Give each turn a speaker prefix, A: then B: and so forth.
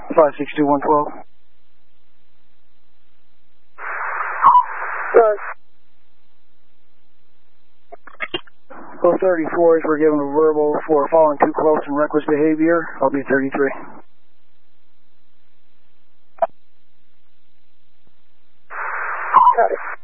A: 562-112.
B: Rose.
A: 034s, we're given a verbal for following too close and reckless behavior. I'll be 33.
B: Got it.